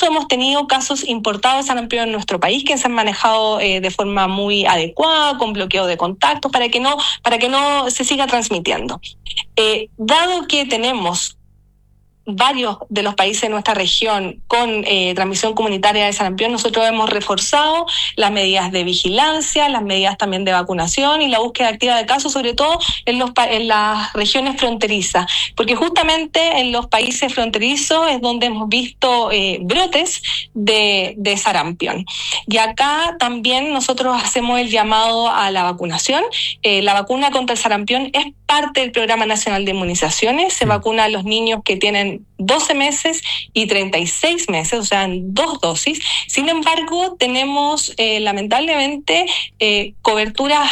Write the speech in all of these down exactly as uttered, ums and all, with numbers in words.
incluso hemos tenido casos importados de sarampión en nuestro país que se han manejado eh, de forma muy adecuada, con bloqueo de contactos, para que no, para que no se siga transmitiendo. Eh, dado que tenemos varios de los países de nuestra región con eh, transmisión comunitaria de sarampión, nosotros hemos reforzado las medidas de vigilancia, las medidas también de vacunación y la búsqueda activa de casos, sobre todo en, los, en las regiones fronterizas, porque justamente en los países fronterizos es donde hemos visto eh, brotes de, de sarampión. Y acá también nosotros hacemos el llamado a la vacunación. Eh, la vacuna contra el sarampión es parte del Programa Nacional de Inmunizaciones. Se vacuna a los niños que tienen doce meses y treinta y seis meses, o sea, en dos dosis. Sin embargo, tenemos eh, lamentablemente eh, coberturas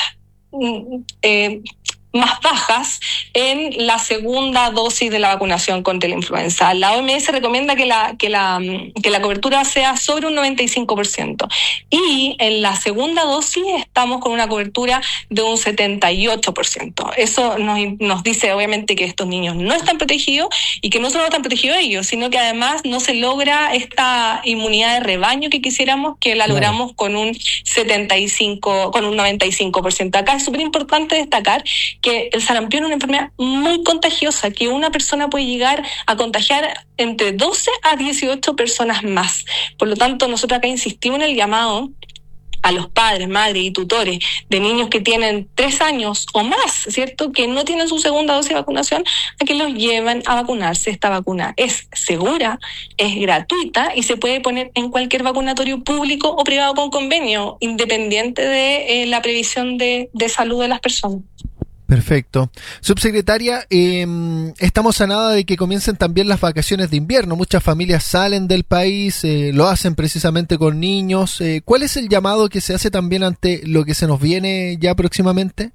eh, más bajas en la segunda dosis de la vacunación contra la influenza. La O M S recomienda que la, que la, que la cobertura sea sobre un noventa y cinco por ciento. Y en la segunda dosis estamos con una cobertura de un setenta y ocho por ciento. Eso nos, nos dice obviamente que estos niños no están protegidos y que no solo no están protegidos ellos, sino que además no se logra esta inmunidad de rebaño que quisiéramos, que la logramos con un setenta y cinco, con un noventa y cinco por ciento. Acá es súper importante destacar que el sarampión es una enfermedad muy contagiosa, que una persona puede llegar a contagiar entre doce a dieciocho personas más. Por lo tanto, nosotros acá insistimos en el llamado a los padres, madres y tutores de niños que tienen tres años o más, ¿cierto?, que no tienen su segunda dosis de vacunación, a que los lleven a vacunarse. Esta vacuna es segura, es gratuita y se puede poner en cualquier vacunatorio público o privado con convenio, independiente de eh, la previsión de, de salud de las personas. Perfecto. Subsecretaria, eh, estamos a nada de que comiencen también las vacaciones de invierno. Muchas familias salen del país, eh, lo hacen precisamente con niños. Eh, ¿Cuál es el llamado que se hace también ante lo que se nos viene ya próximamente?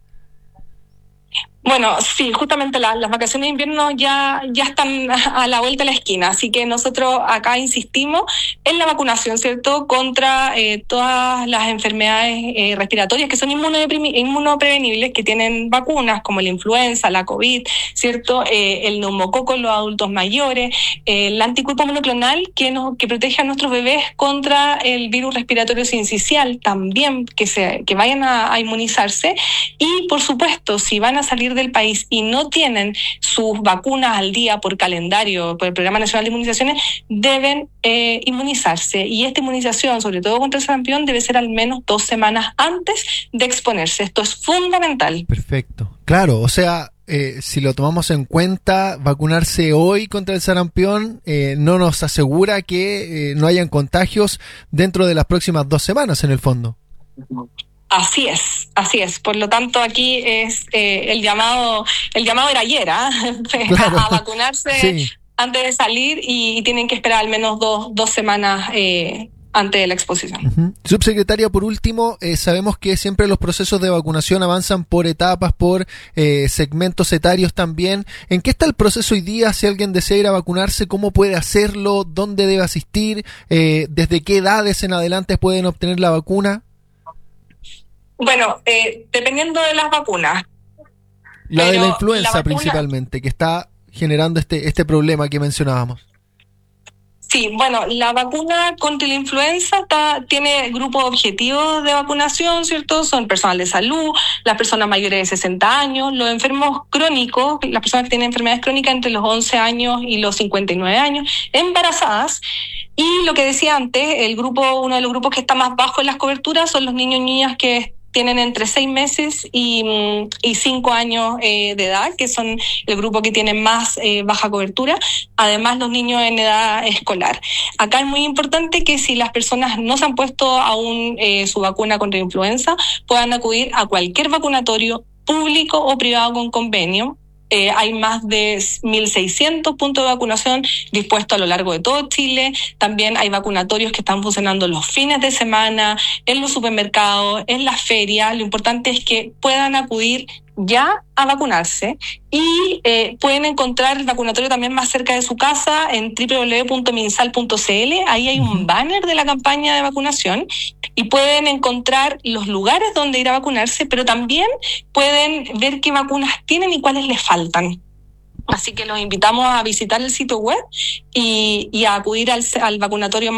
Bueno, sí, justamente la, las vacaciones de invierno ya, ya están a la vuelta de la esquina, así que nosotros acá insistimos en la vacunación, ¿cierto?, contra eh, todas las enfermedades eh, respiratorias que son inmunoprevenibles, que tienen vacunas como la influenza, la COVID, ¿cierto?, eh, el neumococo en los adultos mayores, eh, el anticuerpo monoclonal que, nos, que protege a nuestros bebés contra el virus respiratorio sincicial, también que, se, que vayan a, a inmunizarse. Y, por supuesto, si van a salir del país y no tienen sus vacunas al día por calendario, por el Programa Nacional de Inmunizaciones, deben eh, inmunizarse. Y esta inmunización, sobre todo contra el sarampión, debe ser al menos dos semanas antes de exponerse. Esto es fundamental. Perfecto. Claro, o sea, eh, si lo tomamos en cuenta, vacunarse hoy contra el sarampión eh, no nos asegura que eh, no hayan contagios dentro de las próximas dos semanas, en el fondo. Así es, así es. Por lo tanto, aquí es eh, el llamado, el llamado era ayer, ¿eh? Claro. a, a vacunarse sí. antes de salir y, y tienen que esperar al menos dos, dos semanas eh, antes de la exposición. Uh-huh. Subsecretaria, por último, eh, sabemos que siempre los procesos de vacunación avanzan por etapas, por eh, segmentos etarios también. ¿En qué está el proceso hoy día? Si alguien desea ir a vacunarse, ¿cómo puede hacerlo? ¿Dónde debe asistir? Eh, ¿Desde qué edades en adelante pueden obtener la vacuna? Bueno, eh, dependiendo de las vacunas. La de la influenza la vacuna, principalmente, que está generando este, este problema que mencionábamos. Sí, bueno, la vacuna contra la influenza está, tiene grupos objetivos de vacunación, ¿cierto? Son personal de salud, las personas mayores de sesenta años, los enfermos crónicos, las personas que tienen enfermedades crónicas entre los once años y los cincuenta y nueve años, embarazadas. Y lo que decía antes, el grupo, uno de los grupos que está más bajo en las coberturas son los niños y niñas que tienen entre seis meses y, y cinco años eh, de edad, que son el grupo que tiene más eh, baja cobertura. Además, los niños en edad escolar. Acá es muy importante que si las personas no se han puesto aún eh, su vacuna contra la influenza, puedan acudir a cualquier vacunatorio público o privado con convenio. Eh, hay más de mil seiscientos puntos de vacunación dispuestos a lo largo de todo Chile. También hay vacunatorios que están funcionando los fines de semana, en los supermercados, en las ferias. Lo importante es que puedan acudir ya a vacunarse y eh, pueden encontrar el vacunatorio también más cerca de su casa en doble u doble u doble u punto minsal punto c l. Ahí hay un banner de la campaña de vacunación y pueden encontrar los lugares donde ir a vacunarse, pero también pueden ver qué vacunas tienen y cuáles les faltan. Así que los invitamos a visitar el sitio web y, y a acudir al, al vacunatorio